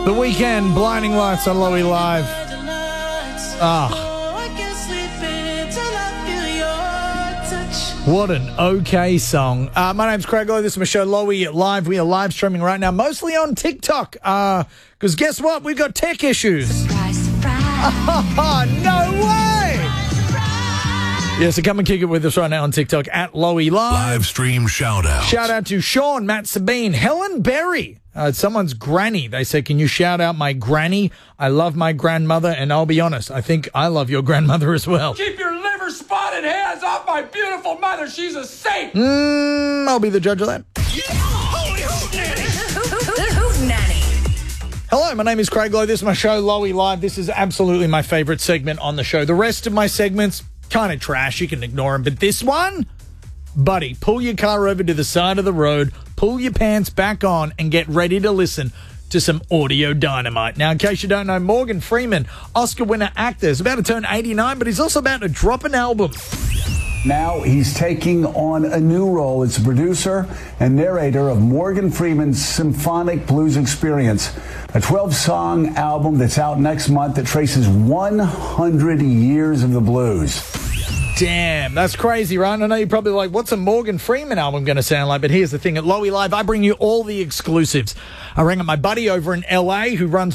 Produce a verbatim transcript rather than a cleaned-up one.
The Weekend, Blinding Lights on Lowy Live. Ah. What an okay song. Uh, my name's Craig Lowe. This is my show, Lowy Live. We are live streaming right now, mostly on TikTok. Because uh, guess what? We've got tech issues. Surprise, surprise. Oh, no way! Yeah, so come and kick it with us right now on TikTok at Lowy Live. Live stream shout out. Shout out to Sean, Matt Sabine, Helen Berry. Uh, someone's granny. They say, can you shout out my granny? I love my grandmother, and I'll be honest, I think I love your grandmother as well. Keep your liver spotted hands off my beautiful mother. She's a saint. Mm, I'll be the judge of that. Hoot nanny. Hello, my name is Craig Lowe. This is my show, Lowy Live. This is absolutely my favorite segment on the show. The rest of my segments, kind of trash. You can ignore them. But this one, buddy, pull your car over to the side of the road, pull your pants back on, and get ready to listen to some audio dynamite. Now, in case you don't know, Morgan Freeman, Oscar winner actor, is about to turn eighty-nine, but he's also about to drop an album. Now he's taking on a new role as producer and narrator of Morgan Freeman's Symphonic Blues Experience, a twelve-song album that's out next month that traces one hundred years of the blues. Damn, that's crazy, right? I know you're probably like, what's a Morgan Freeman album going to sound like? But here's the thing. At Lowy Live, I bring you all the exclusives. I rang up my buddy over in L A who runs